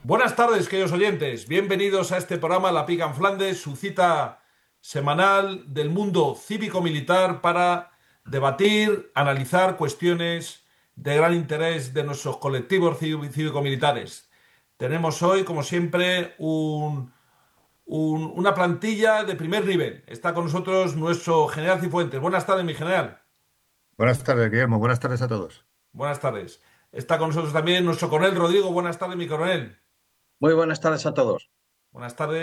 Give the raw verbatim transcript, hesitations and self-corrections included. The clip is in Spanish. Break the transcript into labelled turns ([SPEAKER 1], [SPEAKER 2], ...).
[SPEAKER 1] Buenas tardes, queridos oyentes. Bienvenidos a este programa La Pica en Flandes, su cita semanal del mundo cívico-militar para debatir, analizar cuestiones de gran interés de nuestros colectivos cívico- cívico-militares. Tenemos hoy, como siempre, un- un- una plantilla de primer nivel. Está con nosotros nuestro general Cifuentes. Buenas tardes, mi general.
[SPEAKER 2] Buenas tardes, Guillermo. Buenas tardes a todos.
[SPEAKER 1] Buenas tardes. Está con nosotros también nuestro coronel Rodrigo. Buenas tardes, mi coronel.
[SPEAKER 3] Muy buenas tardes a todos.
[SPEAKER 1] Buenas tardes.